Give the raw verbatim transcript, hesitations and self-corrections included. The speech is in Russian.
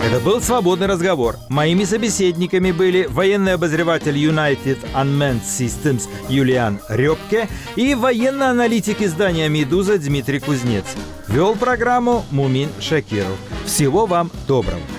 Это был «Свободный разговор». Моими собеседниками были военный обозреватель United Unmanned Systems Юлиан Рёбке и военный аналитик издания «Медуза» Дмитрий Кузнец. Вел программу Мумин Шакиров. Всего вам доброго.